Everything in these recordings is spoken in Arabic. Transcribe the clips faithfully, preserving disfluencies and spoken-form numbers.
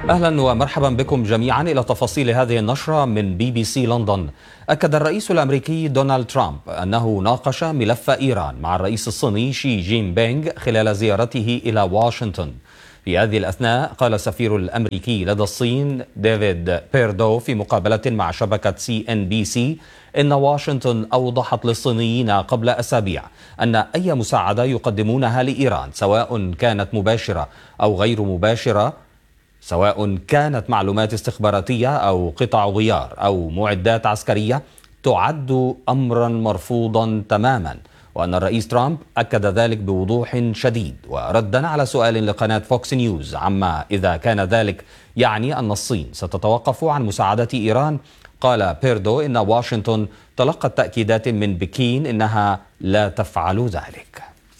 أهلا ومرحبا بكم جميعا إلى تفاصيل هذه النشرة من بي بي سي لندن. أكد الرئيس الأمريكي دونالد ترامب أنه ناقش ملف إيران مع الرئيس الصيني شي جين بينغ خلال زيارته إلى واشنطن. في هذه الأثناء قال السفير الأمريكي لدى الصين ديفيد بيردو في مقابلة مع شبكة سي إن بي سي إن واشنطن أوضحت للصينيين قبل أسابيع أن أي مساعدة يقدمونها لإيران سواء كانت مباشرة أو غير مباشرة، سواء كانت معلومات استخباراتية أو قطع غيار أو معدات عسكرية، تعد أمرا مرفوضا تماما، وأن الرئيس ترامب أكد ذلك بوضوح شديد. وردا على سؤال لقناة فوكس نيوز عما إذا كان ذلك يعني أن الصين ستتوقف عن مساعدة إيران، قال بيردو إن واشنطن تلقت تأكيدات من بكين إنها لا تفعل ذلك.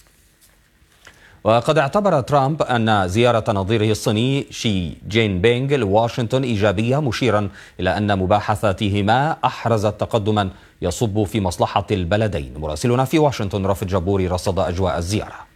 وقد اعتبر ترامب أن زيارة نظيره الصيني شي جين بينغ لواشنطن إيجابية، مشيرا إلى أن مباحثاتهما أحرزت تقدما يصب في مصلحة البلدين. مراسلنا في واشنطن رافد جبوري رصد أجواء الزيارة.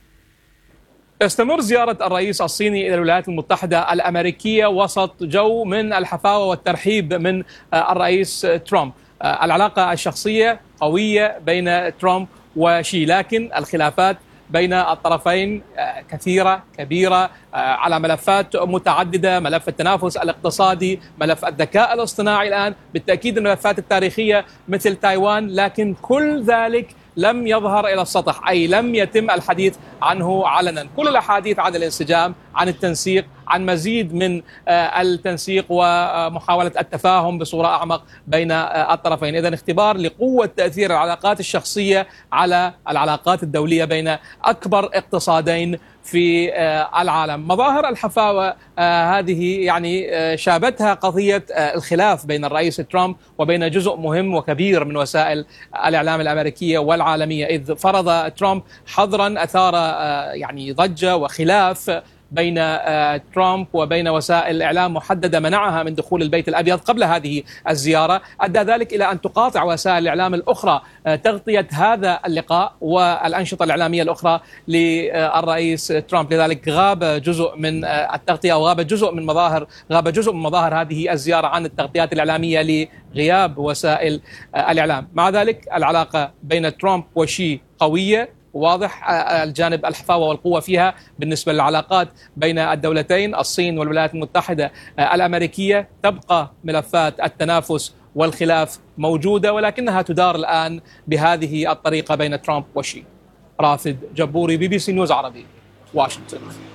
تستمر زيارة الرئيس الصيني إلى الولايات المتحدة الأمريكية وسط جو من الحفاوة والترحيب من الرئيس ترامب. العلاقة الشخصية قوية بين ترامب وشي، لكن الخلافات بين الطرفين كثيرة كبيرة على ملفات متعددة، ملف التنافس الاقتصادي، ملف الذكاء الاصطناعي الآن، بالتأكيد الملفات التاريخية مثل تايوان، لكن كل ذلك لم يظهر إلى السطح، أي لم يتم الحديث عنه علنا. كل الأحاديث عن الانسجام، عن التنسيق، عن مزيد من التنسيق ومحاولة التفاهم بصورة أعمق بين الطرفين. إذن اختبار لقوة تأثير العلاقات الشخصية على العلاقات الدولية بين أكبر اقتصادين في العالم. مظاهر الحفاوة هذه يعني شابتها قضية الخلاف بين الرئيس ترامب وبين جزء مهم وكبير من وسائل الإعلام الأمريكية والعالمية، إذ فرض ترامب حظرا أثار يعني ضجة وخلاف بين ترامب وبين وسائل الإعلام محددة منعها من دخول البيت الأبيض قبل هذه الزيارة. أدى ذلك إلى أن تقاطع وسائل الإعلام الأخرى تغطية هذا اللقاء والأنشطة الإعلامية الأخرى للرئيس ترامب. لذلك غاب جزء من التغطية أو غاب جزء من مظاهر غاب جزء من مظاهر هذه الزيارة عن التغطيات الإعلامية لغياب وسائل الإعلام. مع ذلك العلاقة بين ترامب وشي قوية، واضح الجانب الحفاوة والقوة فيها. بالنسبة للعلاقات بين الدولتين الصين والولايات المتحدة الأمريكية تبقى ملفات التنافس والخلاف موجودة، ولكنها تدار الآن بهذه الطريقة بين ترامب وشي. رافد جبوري، بي بي سي نيوز عربي، واشنطن.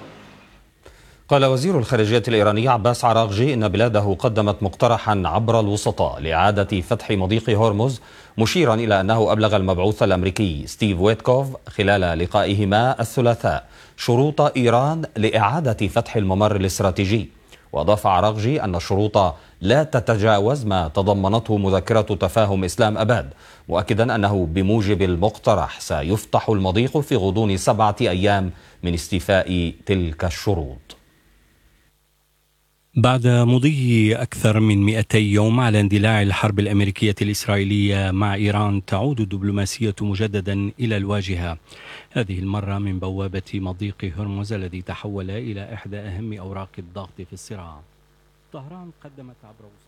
قال وزير الخارجية الإيراني عباس عراغجي إن بلاده قدمت مقترحا عبر الوسطاء لإعادة فتح مضيق هرمز، مشيرا إلى أنه أبلغ المبعوث الأمريكي ستيف ويتكوف خلال لقائهما الثلاثاء شروط إيران لإعادة فتح الممر الاستراتيجي. وأضاف عراغجي أن الشروط لا تتجاوز ما تضمنته مذكرة تفاهم إسلام أباد، مؤكدا أنه بموجب المقترح سيفتح المضيق في غضون سبعة أيام من استيفاء تلك الشروط. بعد مضي أكثر من مئتي يوم على اندلاع الحرب الأمريكية الإسرائيلية مع إيران، تعود الدبلوماسية مجددا إلى الواجهة، هذه المرة من بوابة مضيق هرمز الذي تحول إلى إحدى أهم أوراق الضغط في الصراع. طهران قدمت عبر